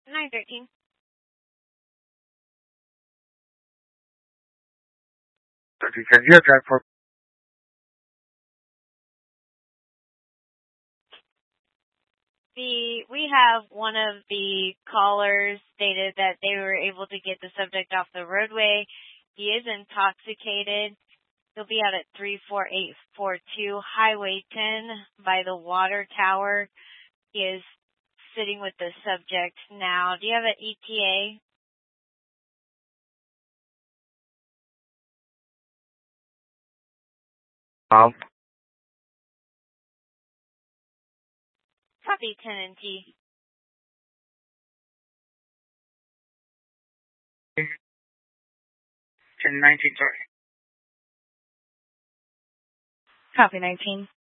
913. Can you drive for We have one of the callers stated that they were able to get the subject off the roadway. He is intoxicated. He'll be out at 34842 Highway 10 by the water tower. He is sitting with the subject now. Do you have an ETA? Copy 10 and T. 1019, sorry. Copy 19.